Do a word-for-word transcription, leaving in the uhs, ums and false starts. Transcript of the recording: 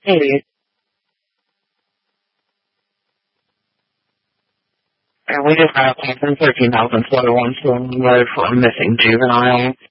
Hey, and we just got a call from thirteen thousand Florida one for a missing juvenile.